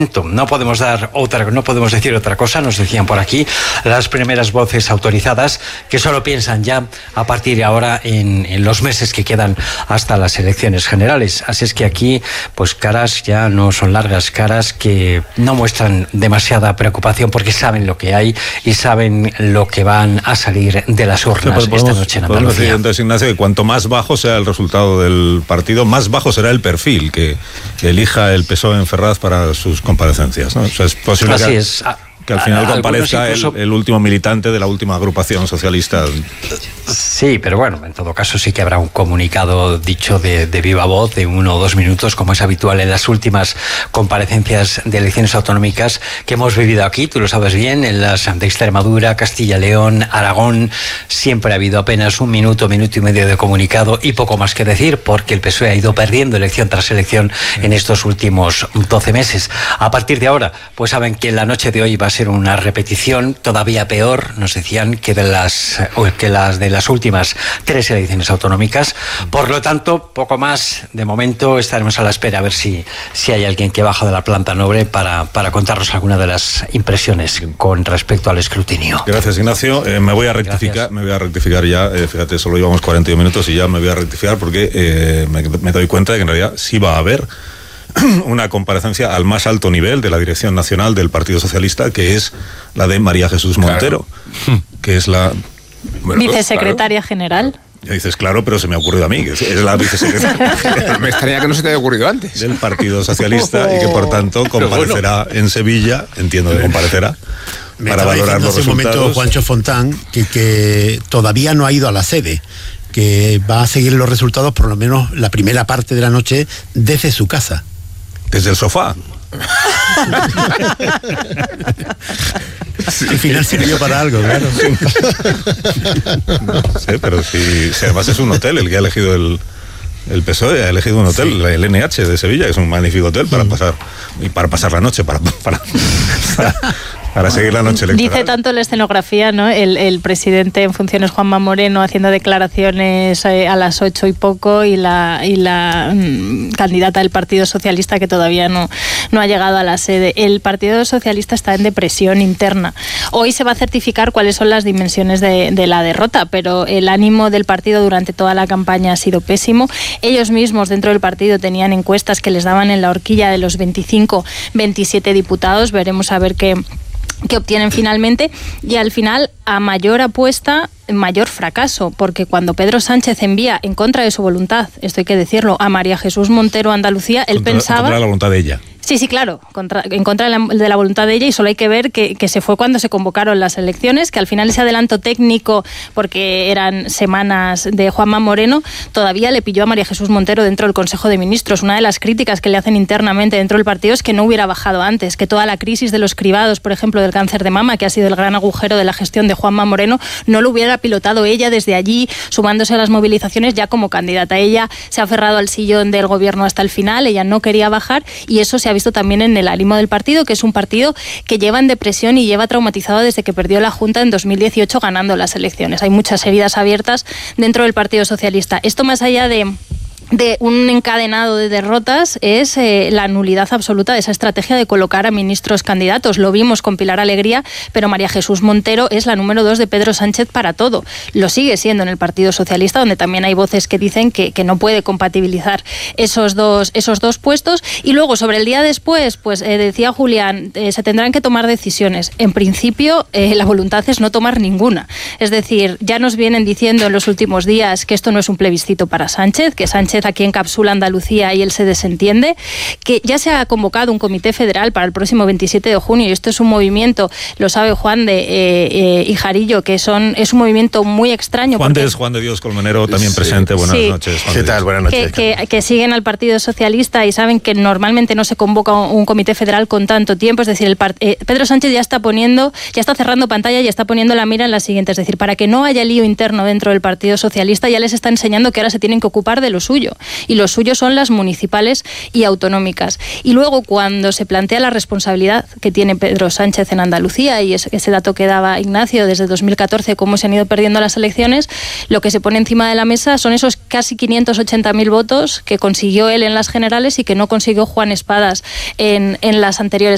No podemos decir otra cosa, nos decían por aquí las primeras voces autorizadas que solo piensan ya a partir de ahora en los meses que quedan hasta las elecciones generales. Así es que aquí, pues caras ya no son largas, caras que no muestran demasiada preocupación porque saben lo que hay y saben lo que van a salir de las urnas esta noche en Andalucía. Decir, entonces, Ignacio, que cuanto más bajo sea el resultado del partido, más bajo será el perfil que elija el PSOE en Ferraz para sus comparecencias, ¿no? O sea, es posible que al final comparezca incluso el último militante de la última agrupación socialista. Sí, pero bueno, en todo caso sí que habrá un comunicado dicho de viva voz de 1 o 2 minutos, como es habitual en las últimas comparecencias de elecciones autonómicas que hemos vivido aquí, tú lo sabes bien, en las de Extremadura, Castilla y León, Aragón. Siempre ha habido apenas 1 minuto, 1 minuto y medio de comunicado y poco más que decir, porque el PSOE ha ido perdiendo elección tras elección en estos últimos 12 meses. A partir de ahora, pues saben que la noche de hoy va a ser una repetición todavía peor, nos decían, que las de las últimas 3 elecciones autonómicas. Por lo tanto, poco más. De momento estaremos a la espera a ver si hay alguien que baja de la planta noble para contarnos alguna de las impresiones con respecto al escrutinio. Gracias, Ignacio. Me voy a rectificar ya. Fíjate, solo llevamos 41 minutos y ya me voy a rectificar porque me doy cuenta de que en realidad sí va a haber una comparecencia al más alto nivel de la dirección nacional del Partido Socialista, que es la de María Jesús Montero, que es la vicesecretaria general. Ya dices, claro, pero se me ha ocurrido a mí, que es la vicesecretaria. Me extraña que no se te haya ocurrido antes. Del Partido Socialista y que por tanto comparecerá en Sevilla, entiendo que comparecerá, para valorar los resultados. Hace un momento Juancho Fontán que todavía no ha ido a la sede, que va a seguir los resultados por lo menos la primera parte de la noche desde su casa. Desde el sofá. Al final sirvió para algo, claro. No sé, pero si además es un hotel el que ha elegido el PSOE, ha elegido un hotel, el NH de Sevilla, que es un magnífico hotel para pasar la noche, para seguir la noche electoral. Dice tanto la escenografía, ¿no? El presidente en funciones, Juanma Moreno, haciendo declaraciones a las 8 y poco, y la candidata del Partido Socialista que todavía no ha llegado a la sede. El Partido Socialista está en depresión interna. Hoy se va a certificar cuáles son las dimensiones de la derrota, pero el ánimo del partido durante toda la campaña ha sido pésimo. Ellos mismos dentro del partido tenían encuestas que les daban en la horquilla de los 25, 27 diputados. Veremos a ver qué obtienen finalmente, y al final, a mayor apuesta, mayor fracaso, porque cuando Pedro Sánchez envía en contra de su voluntad, esto hay que decirlo, a María Jesús Montero a Andalucía, él pensaba... Contra la voluntad de ella. Sí, claro, en contra de la voluntad de ella, y solo hay que ver que se fue cuando se convocaron las elecciones, que al final ese adelanto técnico, porque eran semanas de Juanma Moreno, todavía le pilló a María Jesús Montero dentro del Consejo de Ministros. Una de las críticas que le hacen internamente dentro del partido es que no hubiera bajado antes, que toda la crisis de los cribados, por ejemplo, del cáncer de mama, que ha sido el gran agujero de la gestión de Juanma Moreno, no lo hubiera pilotado ella desde allí, sumándose a las movilizaciones ya como candidata. Ella se ha aferrado al sillón del gobierno hasta el final, ella no quería bajar, y eso se ha visto también en el ánimo del partido, que es un partido que lleva en depresión y lleva traumatizado desde que perdió la Junta en 2018 ganando las elecciones. Hay muchas heridas abiertas dentro del Partido Socialista. Esto, más allá de un encadenado de derrotas, es la nulidad absoluta de esa estrategia de colocar a ministros candidatos. Lo vimos con Pilar Alegría, pero María Jesús Montero es la número 2 de Pedro Sánchez para todo. Lo sigue siendo en el Partido Socialista, donde también hay voces que dicen que no puede compatibilizar esos dos puestos. Y luego, sobre el día después, pues decía Julián, se tendrán que tomar decisiones. En principio, la voluntad es no tomar ninguna. Es decir, ya nos vienen diciendo en los últimos días que esto no es un plebiscito para Sánchez, que Sánchez aquí encapsula Andalucía y él se desentiende, que ya se ha convocado un comité federal para el próximo 27 de junio, y esto es un movimiento, lo sabe Juan de Hijarillo, que es un movimiento muy extraño. Juan de Dios Colmenero también presente. Buenas noches. ¿Qué tal? Buenas noches. Que siguen al Partido Socialista y saben que normalmente no se convoca un comité federal con tanto tiempo. Es decir, Pedro Sánchez ya está cerrando pantalla y está poniendo la mira en la siguiente. Es decir, para que no haya lío interno dentro del Partido Socialista, ya les está enseñando que ahora se tienen que ocupar de lo suyo. Y lo suyo son las municipales y autonómicas. Y luego, cuando se plantea la responsabilidad que tiene Pedro Sánchez en Andalucía, y ese dato que daba Ignacio desde 2014, cómo se han ido perdiendo las elecciones, lo que se pone encima de la mesa son esos casi 580.000 votos que consiguió él en las generales y que no consiguió Juan Espadas en las anteriores